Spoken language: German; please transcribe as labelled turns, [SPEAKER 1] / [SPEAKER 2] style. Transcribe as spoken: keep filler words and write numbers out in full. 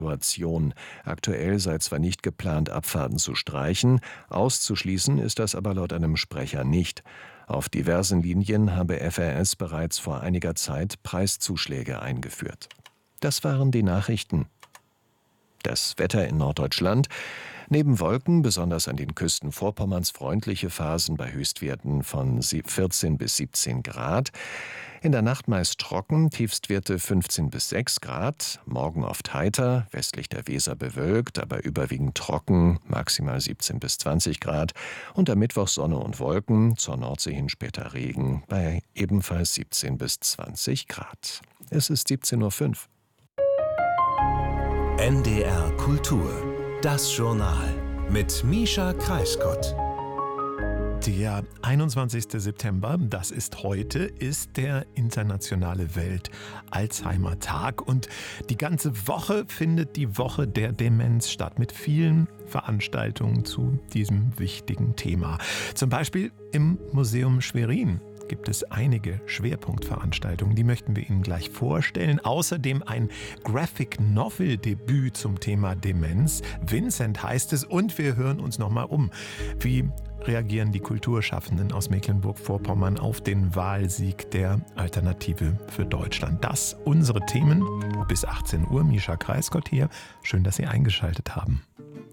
[SPEAKER 1] Situation. Aktuell sei zwar nicht geplant, Abfahrten zu streichen, auszuschließen ist das aber laut einem Sprecher nicht. Auf diversen Linien habe F A S bereits vor einiger Zeit Preiszuschläge eingeführt. Das waren die Nachrichten. Das Wetter in Norddeutschland. Neben Wolken, besonders an den Küsten Vorpommerns, freundliche Phasen bei Höchstwerten von vierzehn bis siebzehn Grad. In der Nacht meist trocken, Tiefstwerte fünfzehn bis sechs Grad. Morgen oft heiter, westlich der Weser bewölkt, aber überwiegend trocken, maximal siebzehn bis zwanzig Grad. Und am Mittwoch Sonne und Wolken, zur Nordsee hin später Regen, bei ebenfalls siebzehn bis zwanzig Grad. Es ist siebzehn Uhr fünf.
[SPEAKER 2] N D R Kultur, das Journal mit Mischa Kreisgott.
[SPEAKER 3] Der einundzwanzigster September, das ist heute, ist der internationale Welt-Alzheimer-Tag. Und die ganze Woche findet die Woche der Demenz statt mit vielen Veranstaltungen zu diesem wichtigen Thema. Zum Beispiel im Museum Schwerin gibt es einige Schwerpunktveranstaltungen, die möchten wir Ihnen gleich vorstellen. Außerdem ein Graphic-Novel-Debüt zum Thema Demenz. Vincent heißt es, und wir hören uns nochmal um. Wie reagieren die Kulturschaffenden aus Mecklenburg-Vorpommern auf den Wahlsieg der Alternative für Deutschland? Das unsere Themen bis achtzehn Uhr. Mischa Kreisgott hier. Schön, dass Sie eingeschaltet haben.